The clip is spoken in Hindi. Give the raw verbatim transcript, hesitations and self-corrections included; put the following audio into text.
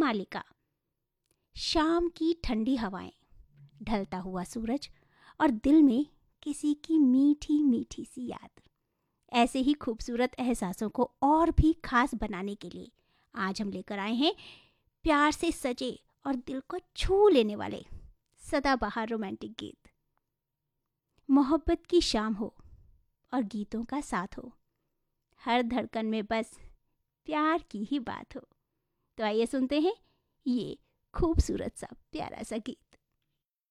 मालिका। शाम की ठंडी हवाएं, ढलता हुआ सूरज और दिल में किसी की मीठी मीठी सी याद। ऐसे ही खूबसूरत एहसासों को और भी खास बनाने के लिए आज हम लेकर आए हैं प्यार से सजे और दिल को छू लेने वाले सदाबहार रोमांटिक गीत। मोहब्बत की शाम हो और गीतों का साथ हो, हर धड़कन में बस प्यार की ही बात हो। तो आइए सुनते हैं ये खूबसूरत सा प्यारा सा गीत।